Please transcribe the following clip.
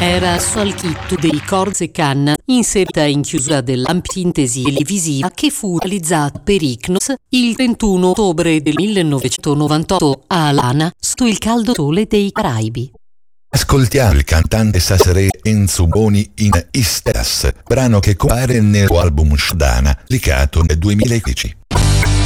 era Sol Kittu dei Corze Canna, inserita in chiusura dell'ampintesi televisiva che fu realizzata per Icnos il 31 ottobre del 1998 a Alana, sotto il caldo sole dei Caraibi. Ascoltiamo il cantante sassarese Enzo Boni in Isteras, brano che compare nel suo album Shdana, pubblicato nel 2010.